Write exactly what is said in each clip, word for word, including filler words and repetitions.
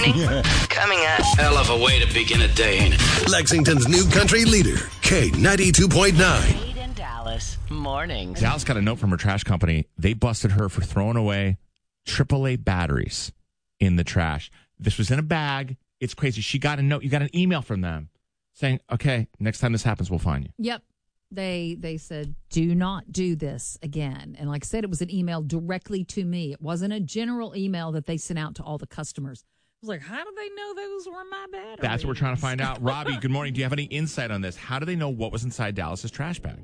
morning. Coming up. Hell of a way to begin a day, ain't it? Lexington's new country leader, K ninety-two point nine. Kate and Dallas mornings. Dallas got a note from her trash company. They busted her for throwing away triple A batteries in the trash. This was in a bag. It's crazy. She got a note. You got an email from them saying, okay, next time this happens, we'll find you. Yep. They they said, do not do this again. And like I said, it was an email directly to me. It wasn't a general email that they sent out to all the customers. I was like, how do they know those were my batteries? That's what we're trying to find out. Robbie, good morning. Do you have any insight on this? How do they know what was inside Dallas's trash bag?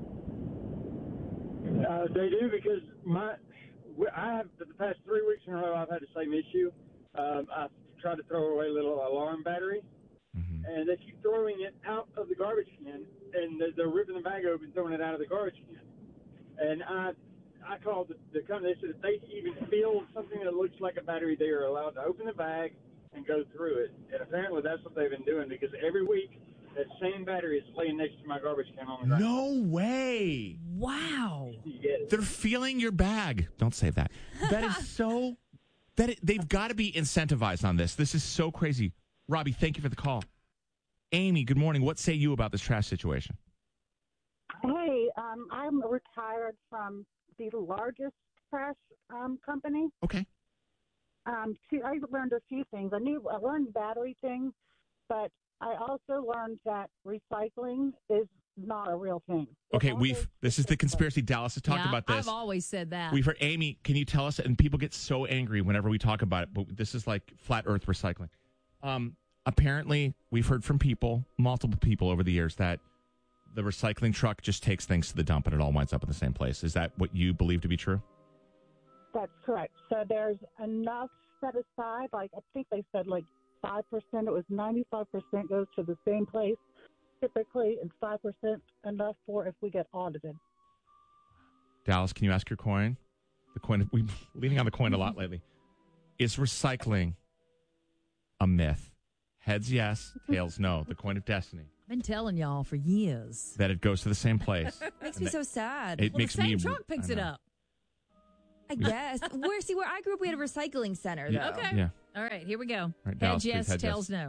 Uh, they do because my I have for the past three weeks in a row I've had the same issue. Um, I tried to throw away a little alarm battery, mm-hmm. and they keep throwing it out of the garbage can, and they're, they're ripping the bag open, throwing it out of the garbage can. And I I called the, the company. They said if they even feel something that looks like a battery, they are allowed to open the bag and go through it. And apparently that's what they've been doing because every week that same battery is laying next to my garbage can on the ground. No way. Wow. They're feeling your bag. Don't say that. That is so... that it, they've got to be incentivized on this. This is so crazy. Robbie, thank you for the call. Amy, good morning. What say you about this trash situation? Hey, um, I'm retired from the largest trash um, company. Okay. Um, two, I learned a few things. I knew I learned battery things, but I also learned that recycling is not a real thing. Okay, we've this is the conspiracy. Dallas has talked yeah, about this. I've always said that. We've heard, Amy, can you tell us? And people get so angry whenever we talk about it, but this is like flat earth recycling. Um, apparently, we've heard from people, multiple people over the years, that the recycling truck just takes things to the dump and it all winds up in the same place. Is that what you believe to be true? That's correct. So there's enough set aside, like I think they said like five percent. It was ninety-five percent goes to the same place typically, and five percent enough for if we get audited. Dallas, can you ask your coin? The coin, we've been leaning on the coin a lot lately. Is recycling a myth? Heads, yes. Tails, no. The coin of destiny. I've been telling y'all for years. That it goes to the same place. Makes me so sad. It well, makes the same me. truck picks it up. I guess. Where see where I grew up, we had a recycling center though. Yeah. Okay. Yeah. All right, here we go. Right, Heads Dallas, yes, head tails yes. no.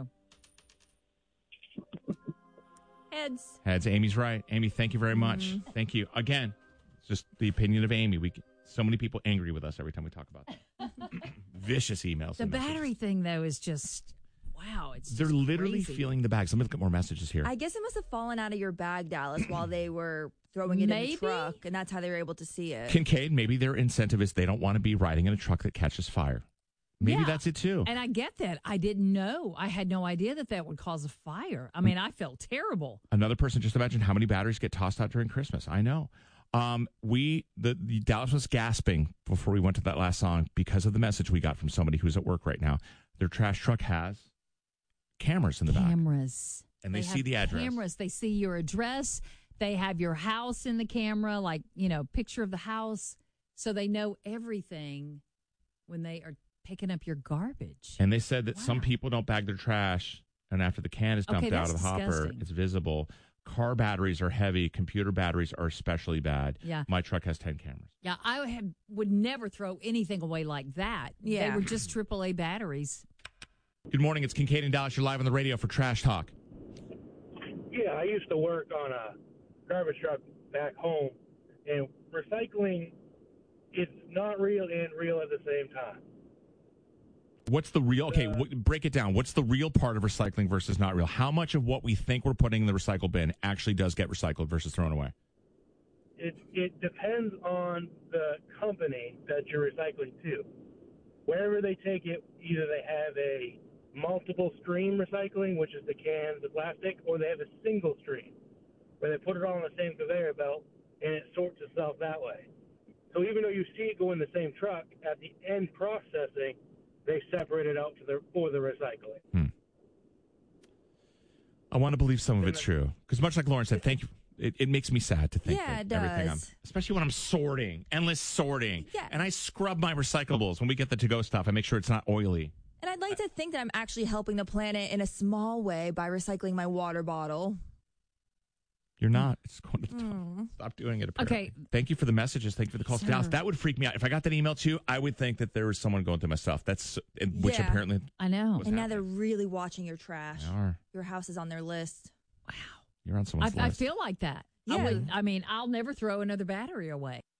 Heads. Heads. Amy's right. Amy, thank you very much. Mm-hmm. Thank you. Again, it's just the opinion of Amy. We so many people angry with us every time we talk about it. Vicious emails. The battery thing though is just wow. It's they're just literally crazy. feeling the bags. Let me look at more messages here. I guess it must have fallen out of your bag, Dallas, while they were throwing it Maybe? in the truck, and that's how they were able to see it. Kincaid, maybe their incentive is they don't want to be riding in a truck that catches fire. Maybe Yeah. that's it too. And I get that. I didn't know. I had no idea that that would cause a fire. I mean, I felt terrible. Another person, just imagine how many batteries get tossed out during Christmas. I know. Um, we the, the Dallas was gasping before we went to that last song because of the message we got from somebody who's at work right now. Their trash truck has cameras in the back, Cameras. and they, They see have the address. Cameras. They see your address. They have your house in the camera, like, you know, picture of the house. So they know everything when they are picking up your garbage. And they said that Wow. some people don't bag their trash, and after the can is dumped Okay, out of that's the hopper, disgusting. it's visible. Car batteries are heavy. Computer batteries are especially bad. Yeah. My truck has ten cameras. Yeah, I had, would never throw anything away like that. Yeah. They were just triple A batteries. Good morning. It's Kincaid and Dallas. You're live on the radio for Trash Talk. Yeah, I used to work on a garbage truck back home, and recycling, it's not real and real at the same time. What's the real? Okay, Uh, w- break it down. What's the real part of recycling versus not real? How much of what we think we're putting in the recycle bin actually does get recycled versus thrown away? It it depends on the company that you're recycling to. Wherever they take it, either they have a multiple stream recycling, which is the cans, the plastic, or they have a single stream where they put it all on the same conveyor belt and it sorts itself that way. So even though you see it go in the same truck, at the end processing, they separate it out for the for the recycling. Hmm. I want to believe some of it's true because, much like Lauren said, thank you. It, it makes me sad to think Yeah, that it everything I'm, does. especially when I'm sorting, endless sorting. Yeah. And I scrub my recyclables when we get the to-go stuff. I make sure it's not oily. And I'd like to think that I'm actually helping the planet in a small way by recycling my water bottle. You're not. It's going to the Mm. Stop doing it. Apparently. Okay. Thank you for the messages. Thank you for the calls. Sure. Dallas, that would freak me out. If I got that email too, I would think that there was someone going through my stuff. That's which Yeah. apparently I know. was And now happening. they're really watching your trash. They are. Your house is on their list. You're on someone's I, I list. feel like that. Yeah. I, would, I mean, I'll never throw another battery away.